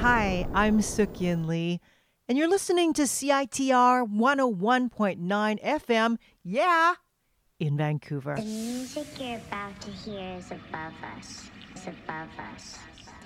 Hi, I'm Sukyin Lee, and you're listening to CITR 101.9 FM, yeah, in Vancouver. The music you're about to hear is above us. It's above us.